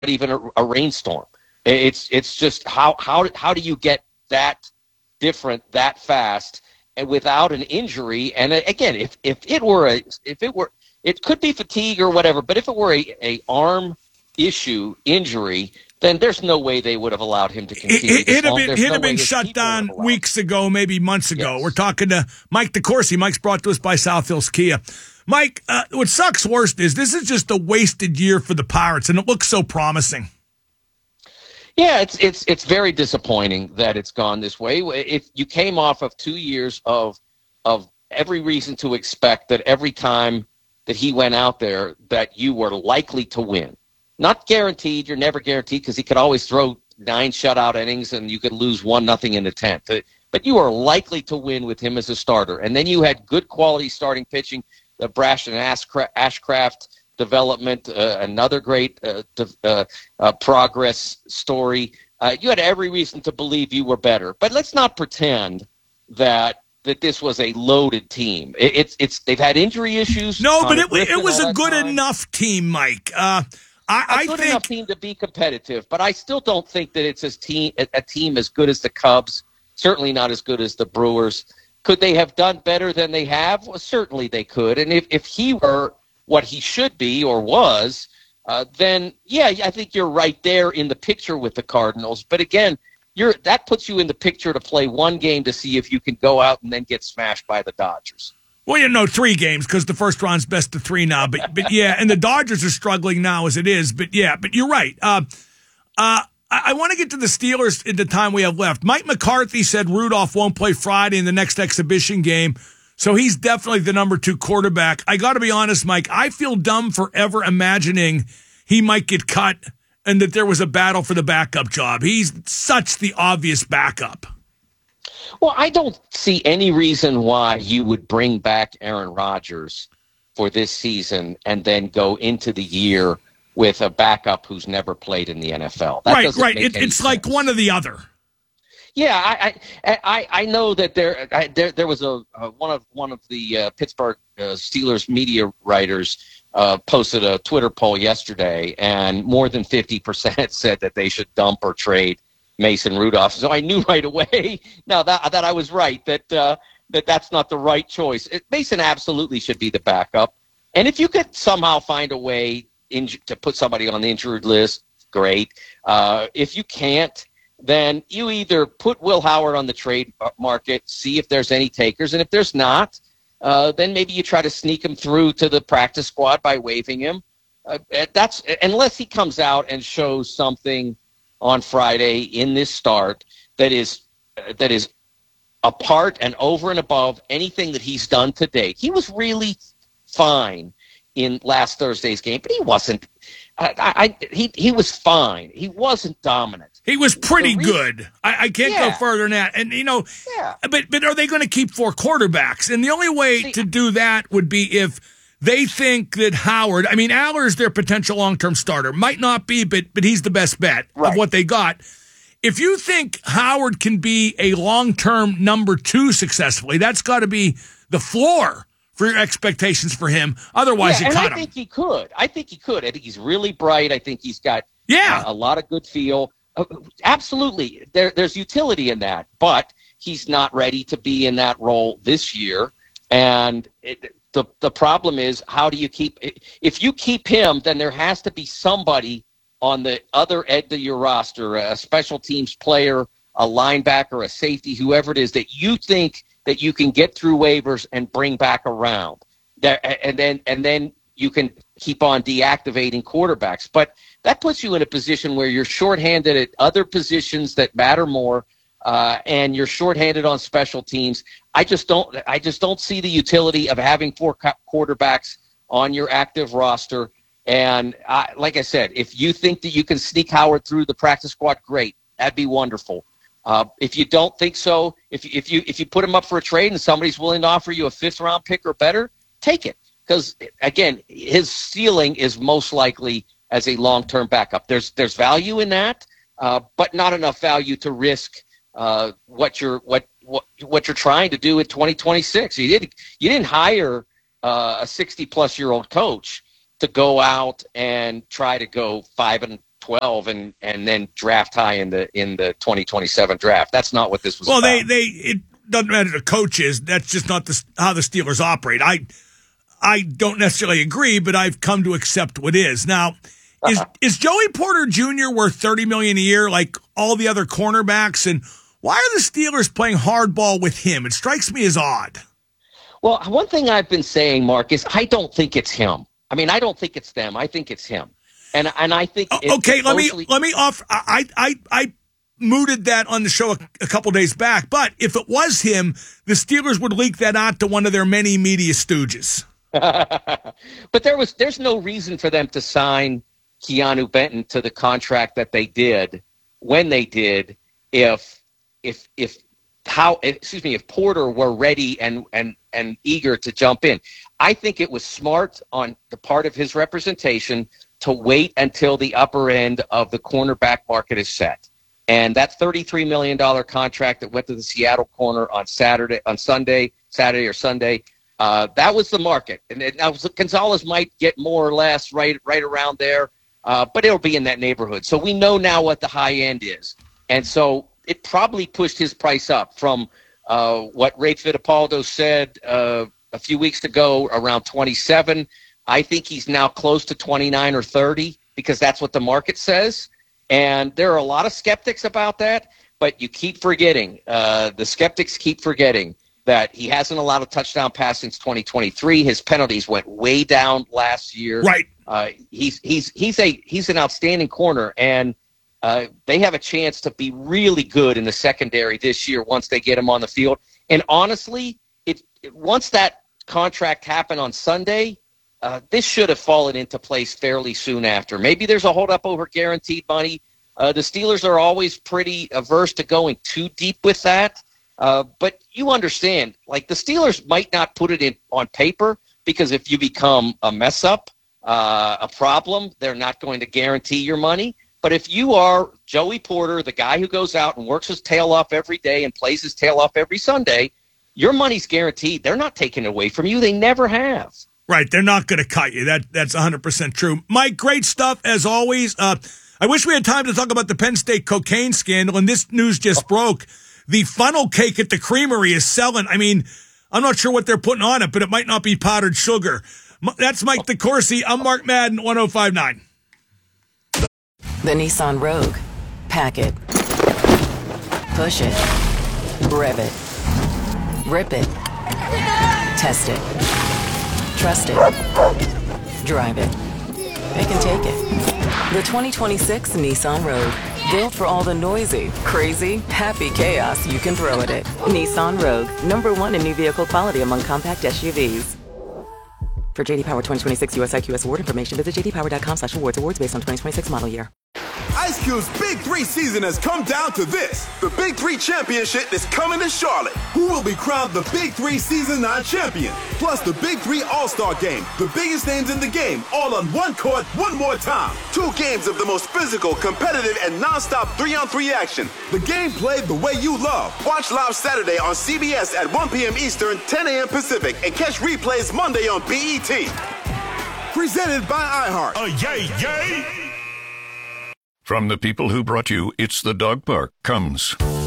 even a rainstorm. It's just how do you get that different that fast and without an injury? And again, if it were it could be fatigue or whatever, but if it were a arm issue injury, then there's no way they would have allowed him to continue. He'd have been shut down weeks ago, maybe months ago. Yes. We're talking to Mike DeCourcy. Mike's brought to us by South Hills Kia. Mike, what sucks worst is this is just a wasted year for the Pirates, and it looks so promising. Yeah, it's very disappointing that it's gone this way. If you came off of 2 years of every reason to expect that every time that he went out there that you were likely to win. Not guaranteed. You're never guaranteed because he could always throw 9 shutout innings and you could lose 1-0 in the 10th. But you are likely to win with him as a starter. And then you had good quality starting pitching, the Brash and Ashcraft development, another great progress story. You had every reason to believe you were better. But let's not pretend that this was a loaded team. They've had injury issues. No, but it was a good enough team, Mike. I think enough team to be competitive, but I still don't think that it's a team as good as the Cubs. Certainly not as good as the Brewers. Could they have done better than they have? Well, certainly they could. And if he were what he should be or was, then yeah, I think you're right there in the picture with the Cardinals. But again, that puts you in the picture to play one game to see if you can go out and then get smashed by the Dodgers. Well, 3 games because the first round's best of 3 now. But yeah, and the Dodgers are struggling now as it is. But yeah, but you're right. I want to get to the Steelers in the time we have left. Mike McCarthy said Rudolph won't play Friday in the next exhibition game, so he's definitely the number 2 quarterback. I got to be honest, Mike, I feel dumb for ever imagining he might get cut and that there was a battle for the backup job. He's such the obvious backup. Well, I don't see any reason why you would bring back Aaron Rodgers for this season and then go into the year with a backup who's never played in the NFL. Right. It's like one or the other. Yeah, I know that there was one of the Pittsburgh Steelers media writers posted a Twitter poll yesterday, and more than 50% said that they should dump or trade Mason Rudolph. So I knew right away now that I was right, that's not the right choice. Mason absolutely should be the backup. And if you could somehow find a way to put somebody on the injured list, great. If you can't, then you either put Will Howard on the trade market, see if there's any takers. And if there's not, then maybe you try to sneak him through to the practice squad by waiving him. That's unless he comes out and shows something on Friday in this start that is apart and over and above anything that he's done to date. He was really fine in last Thursday's game, but he wasn't. He was fine. He wasn't dominant. He was pretty good. I can't go further than that. And but are they going to keep 4 quarterbacks? And the only way to do that would be if they think that Howard, Aller's their potential long-term starter. Might not be, but he's the best bet of what they got. If you think Howard can be a long-term number 2 successfully, that's got to be the floor for your expectations for him. Otherwise, you cut him. I think he could. I think he's really bright. I think he's got a lot of good feel. Absolutely. There's utility in that, but he's not ready to be in that role this year. And the problem is, how do you keep – if you keep him, then there has to be somebody on the other end of your roster, a special teams player, a linebacker, a safety, whoever it is, that you think that you can get through waivers and bring back around. And then you can keep on deactivating quarterbacks. But that puts you in a position where you're shorthanded at other positions that matter more, and you're shorthanded on special teams. I just don't see the utility of having 4 quarterbacks on your active roster. And like I said, if you think that you can sneak Howard through the practice squad, great. That'd be wonderful. If you don't think so, if you put him up for a trade and somebody's willing to offer you a 5th-round pick or better, take it. Because, again, his ceiling is most likely as a long-term backup. There's value in that, but not enough value to risk what you're trying to do in 2026. You didn't hire a 60-plus-year-old coach to go out and try to go 5 12 and then draft high in the 2027 draft. That's not what this was about. Well, it doesn't matter the coaches. That's just not how the Steelers operate. I don't necessarily agree, but I've come to accept what is. Now, is Joey Porter Jr. worth $30 million a year like all the other cornerbacks? And why are the Steelers playing hardball with him? It strikes me as odd. Well, one thing I've been saying, Mark, is I don't think it's him. I mean, I don't think it's them. I think it's him. And I think okay. Let me offer. I mooted that on the show a couple days back. But if it was him, the Steelers would leak that out to one of their many media stooges. But there's no reason for them to sign Keanu Benton to the contract that they did when they did if Porter were ready and eager to jump in. I think it was smart on the part of his representation to wait until the upper end of the cornerback market is set. And that $33 million contract that went to the Seattle corner on Saturday or Sunday, that was the market. And now Gonzalez might get more or less right around there, but it'll be in that neighborhood. So we know now what the high end is. And so it probably pushed his price up from what Ray Fittipaldo said a few weeks ago, around 27. I think he's now close to 29 or 30 because that's what the market says. And there are a lot of skeptics about that, but you keep forgetting, the skeptics keep forgetting that he hasn't allowed a touchdown pass since 2023. His penalties went way down last year. Right. He's an outstanding corner, and they have a chance to be really good in the secondary this year once they get him on the field. And honestly, once that contract happened on Sunday, this should have fallen into place fairly soon after. Maybe there's a holdup over guaranteed money. The Steelers are always pretty averse to going too deep with that. But you understand, like the Steelers might not put it in on paper because if you become a mess up, a problem, they're not going to guarantee your money. But if you are Joey Porter, the guy who goes out and works his tail off every day and plays his tail off every Sunday, your money's guaranteed. They're not taking it away from you. They never have. Right. They're not going to cut you. That's 100% true. Mike, great stuff as always. I wish we had time to talk about the Penn State cocaine scandal, and this news just broke. The funnel cake at the creamery is selling. I mean, I'm not sure what they're putting on it, but it might not be powdered sugar. That's Mike DeCourcy. I'm Mark Madden, 105.9. The Nissan Rogue. Pack it. Push it. Rev it. Rip it. Test it. Trust it. Drive it. They can take it. The 2026 Nissan Rogue. Built for all the noisy, crazy, happy chaos you can throw at it. Nissan Rogue. #1 in new vehicle quality among compact SUVs. For JD Power 2026 US IQS award information, visit jdpower.com/awards. Awards based on 2026 model year. Ice Cube's Big 3 season has come down to this. The Big 3 Championship is coming to Charlotte. Who will be crowned the Big 3 Season 9 champion? Plus the Big 3 All-Star Game. The biggest names in the game, all on one court, one more time. 2 games of the most physical, competitive, and non-stop 3-on-3 action. The game played the way you love. Watch live Saturday on CBS at 1 p.m. Eastern, 10 a.m. Pacific, and catch replays Monday on BET. Presented by iHeart. Yay! From the people who brought you It's the Dog Park comes